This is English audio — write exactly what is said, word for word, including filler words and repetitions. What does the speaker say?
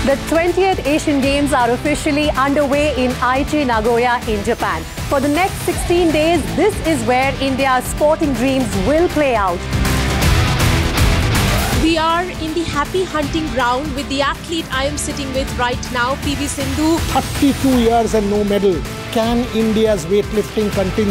The twentieth Asian Games are officially underway in Aichi, Nagoya in Japan. For the next sixteen days, this is where India's sporting dreams will play out. We are in the happy hunting ground with the athlete I am sitting with right now, P V Sindhu. thirty-two years and no medal. Can India's weightlifting contingent